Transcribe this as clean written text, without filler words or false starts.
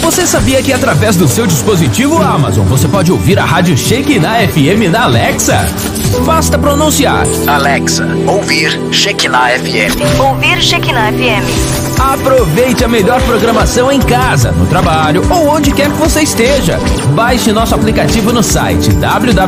Você sabia que através do seu dispositivo Amazon você pode ouvir a Rádio Shekinah FM na Alexa? Basta pronunciar: Alexa, ouvir Shekinah FM. Ouvir Shekinah FM. Aproveite a melhor programação em casa, no trabalho ou onde quer que você esteja. Baixe nosso aplicativo no site www